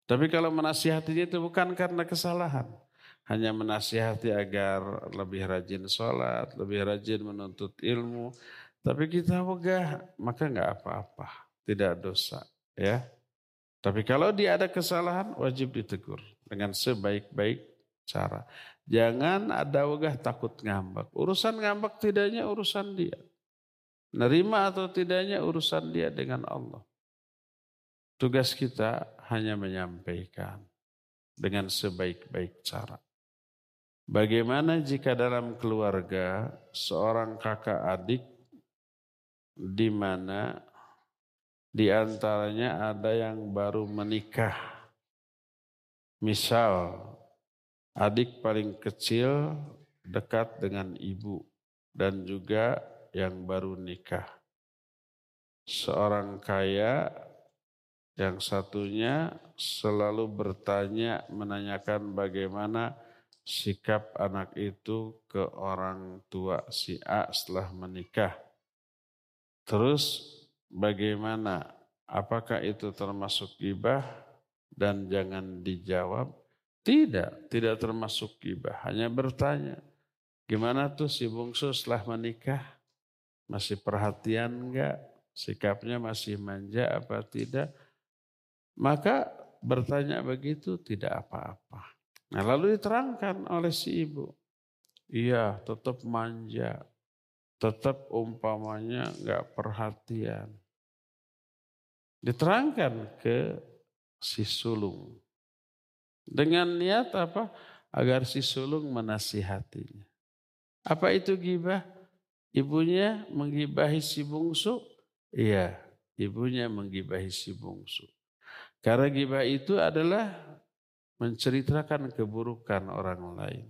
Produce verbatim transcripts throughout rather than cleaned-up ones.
Tapi kalau menasihatinya itu bukan karena kesalahan. Hanya menasihati agar lebih rajin sholat, lebih rajin menuntut ilmu. Tapi kita wegah, maka nggak apa-apa. Tidak dosa. Ya. Tapi kalau dia ada kesalahan, wajib ditegur. Dengan sebaik-baik cara. Jangan ada wegah takut ngambek. Urusan ngambek tidaknya urusan dia. Nerima atau tidaknya urusan dia dengan Allah. Tugas kita hanya menyampaikan dengan sebaik-baik cara. Bagaimana jika dalam keluarga seorang kakak adik di mana di antaranya ada yang baru menikah. Misal adik paling kecil dekat dengan ibu dan juga yang baru nikah. Seorang kaya yang satunya selalu bertanya, menanyakan bagaimana sikap anak itu ke orang tua si A setelah menikah. Terus bagaimana? Apakah itu termasuk ghibah? Dan jangan dijawab. Tidak, tidak termasuk ghibah. Hanya bertanya, gimana tuh si bungsu setelah menikah? Masih perhatian enggak? Sikapnya masih manja apa tidak? Maka bertanya begitu tidak apa-apa. Nah lalu diterangkan oleh si ibu. Iya tetap manja. Tetap umpamanya enggak perhatian. Diterangkan ke si sulung. Dengan niat apa? Agar si sulung menasihatinya. Apa itu ghibah? Ibunya menggibahi si bungsu? Iya, ibunya menggibahi si bungsu. Karena ghibah itu adalah menceritakan keburukan orang lain.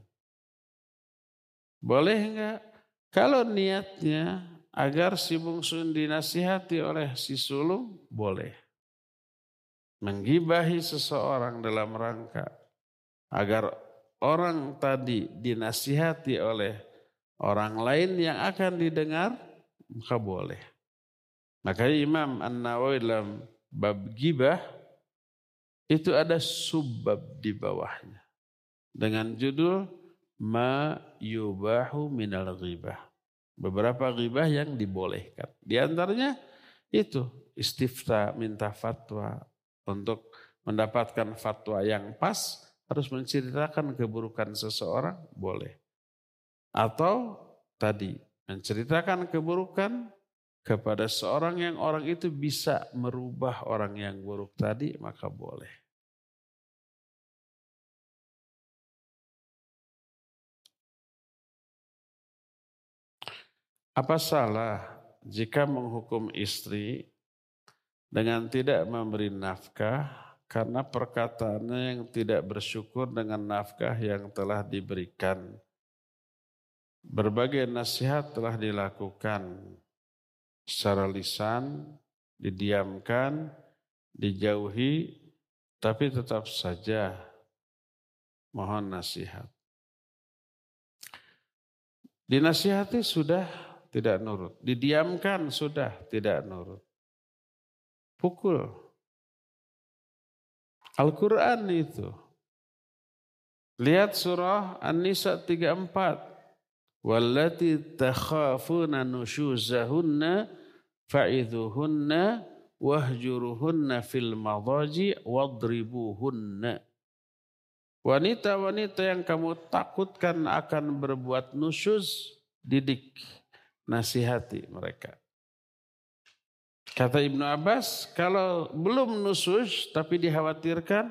Boleh enggak? Kalau niatnya agar si bungsu dinasihati oleh si sulung, boleh. Menggibahi seseorang dalam rangka agar orang tadi dinasihati oleh orang lain yang akan didengar, maka boleh. Maka Imam An-Nawawi dalam bab ghibah itu ada subbab di bawahnya. Dengan judul Ma yubahu minal ghibah. Beberapa ghibah yang dibolehkan. Di antaranya itu istifta, minta fatwa. Untuk mendapatkan fatwa yang pas harus menceritakan keburukan seseorang, boleh. Atau tadi menceritakan keburukan kepada seorang yang orang itu bisa merubah orang yang buruk tadi, maka boleh. Apa salah jika menghukum istri dengan tidak memberi nafkah karena perkataannya yang tidak bersyukur dengan nafkah yang telah diberikan? Berbagai nasihat telah dilakukan secara lisan, didiamkan, dijauhi, tapi tetap saja mohon nasihat. Dinasihati sudah tidak nurut, didiamkan sudah tidak nurut. Pukul. Al-Quran itu. Lihat surah An-Nisa tiga puluh empat. Wallati takhafuna nushuzahunna fa'idhuhunna wahjuruhunna fil madaji wadribuhunna. Wanita-wanita yang kamu takutkan akan berbuat nusyuz, didik, nasihati mereka. Kata Ibnu Abbas, kalau belum nusyuz tapi dikhawatirkan,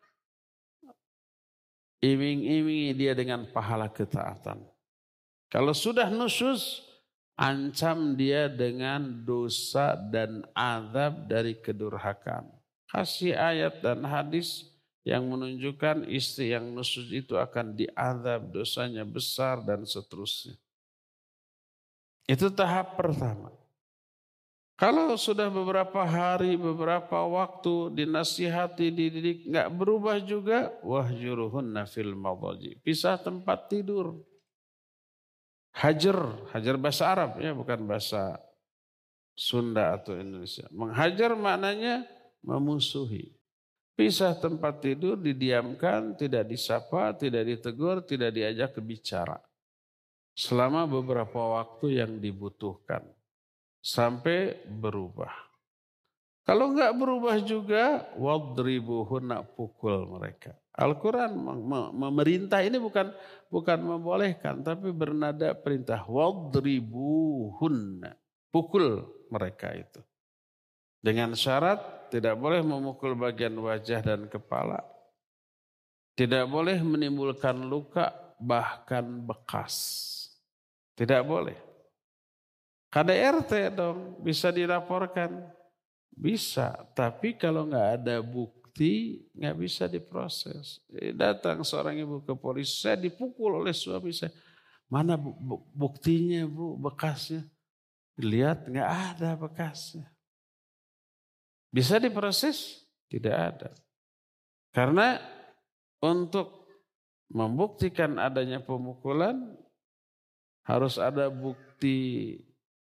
iming-imingi dia dengan pahala ketaatan. Kalau sudah nusyuz, ancam dia dengan dosa dan azab dari kedurhakaan. Kasih ayat dan hadis yang menunjukkan istri yang nusyuz itu akan diazab, dosanya besar dan seterusnya. Itu tahap pertama. Kalau sudah beberapa hari, beberapa waktu dinasihati, dididik, nggak berubah juga, wahjuruhunna fil madaji. Pisah tempat tidur. Hajar, hajar bahasa Arab ya, bukan bahasa Sunda atau Indonesia. Menghajar maknanya memusuhi. Pisah tempat tidur, didiamkan, tidak disapa, tidak ditegur, tidak diajak berbicara. Selama beberapa waktu yang dibutuhkan. Sampai berubah. Kalau enggak berubah juga, wadribuhunna, pukul mereka. Al-Quran memerintah ini bukan bukan membolehkan, tapi bernada perintah. Wadribuhunna, pukul mereka itu. Dengan syarat tidak boleh memukul bagian wajah dan kepala. Tidak boleh menimbulkan luka bahkan bekas. Tidak boleh. K D R T dong bisa dilaporkan. Bisa, tapi kalau nggak ada bukti nggak bisa diproses. Datang seorang ibu ke polisi, saya dipukul oleh suami saya. Mana buktinya bu, bekasnya? Lihat nggak ada bekasnya. Bisa diproses? Tidak ada. Karena untuk membuktikan adanya pemukulan harus ada bukti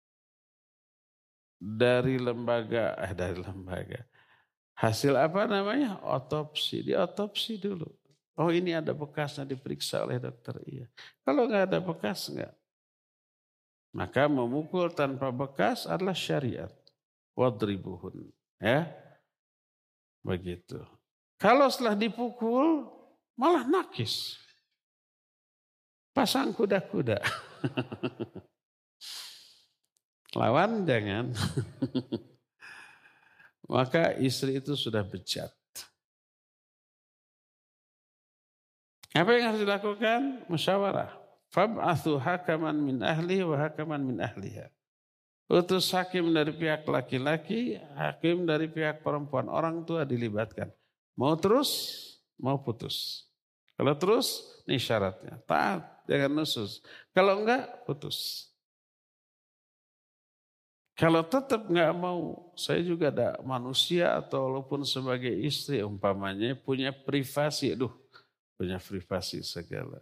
dari lembaga, eh dari lembaga. Hasil apa namanya? Otopsi. Di otopsi dulu. Oh ini ada bekasnya, diperiksa oleh dokter. Iya. Kalau nggak ada bekas nggak. Maka memukul tanpa bekas adalah syariat. Wadribuhun. Ya, begitu. Kalau setelah dipukul malah nakis, pasang kuda-kuda, lawan jangan. Maka istri itu sudah bejat. Apa yang harus dilakukan? Musyawarah. Fab'athu hakaman min ahli wa hakaman min ahliha. Utus hakim dari pihak laki-laki, hakim dari pihak perempuan. Orang tua dilibatkan. Mau terus, mau putus. Kalau terus, ini syaratnya. Taat, jangan nusus. Kalau enggak, putus. Kalau tetap enggak mau, saya juga ada manusia atau walaupun sebagai istri, umpamanya punya privasi. Aduh, punya privasi segala.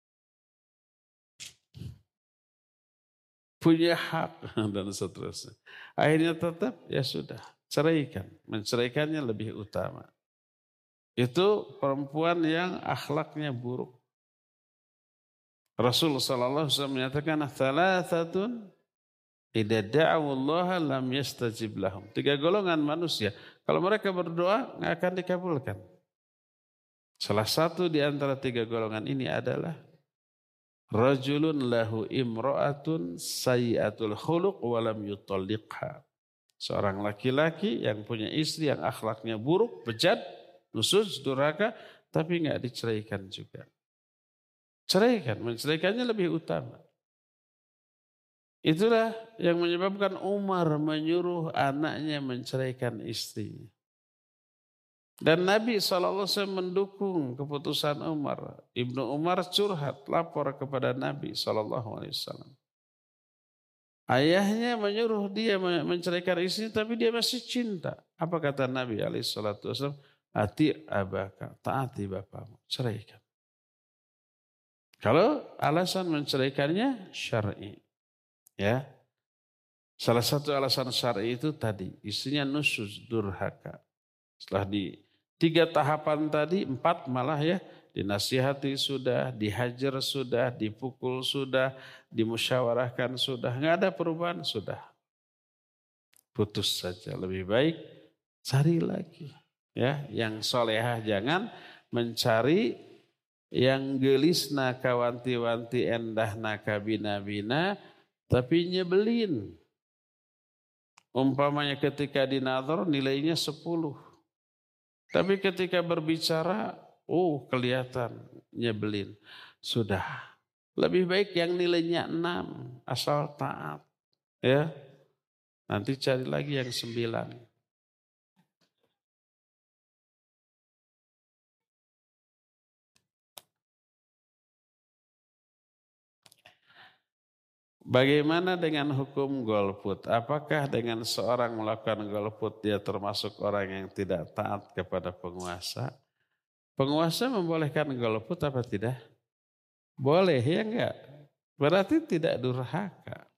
Punya hak dan seterusnya. Akhirnya tetap ya sudah ceraikan. Menceraikannya lebih utama. Itu perempuan yang akhlaknya buruk. Rasulullah sallallahu alaihi wasallam menyatakan thalathatun idza da'u Allah lam yastajib lahum. Tiga golongan manusia kalau mereka berdoa enggak akan dikabulkan. Salah satu di antara tiga golongan ini adalah rajulun lahu imra'atun sayyi'atul khuluq wa lam yutalliqha. Seorang laki-laki yang punya istri yang akhlaknya buruk, bejat, nusus, durhaka, tapi enggak diceraikan juga. Ceraikan, menceraikannya lebih utama. Itulah yang menyebabkan Umar menyuruh anaknya menceraikan istrinya. Dan Nabi shallallahu alaihi wasallam mendukung keputusan Umar. Ibnu Umar curhat, lapor kepada Nabi shallallahu alaihi wasallam. Ayahnya menyuruh dia menceraikan istrinya, tapi dia masih cinta. Apa kata Nabi alaihi wasallam? Ati abaka, taati bapamu, ceraikan. Kalau alasan menceraikannya syar'i, ya. Salah satu alasan syar'i itu tadi, istrinya nusyuz, durhaka. Setelah di tiga tahapan tadi, empat malah ya, dinasihati sudah, dihajar sudah, dipukul sudah, dimusyawarahkan sudah, nggak ada perubahan sudah. Putus saja, lebih baik cari lagi. Ya, yang solehah jangan mencari yang gelis naka wanti-wanti endah naka bina-bina, tapi nyebelin. Umpamanya ketika dinadhar nilainya sepuluh. Tapi ketika berbicara, oh kelihatan nyebelin. Sudah, lebih baik yang nilainya enam, asal taat. Ya, nanti cari lagi yang sembilan. Bagaimana dengan hukum golput? Apakah dengan seorang melakukan golput dia termasuk orang yang tidak taat kepada penguasa? Penguasa membolehkan golput apa tidak? Boleh ya enggak? Berarti tidak durhaka.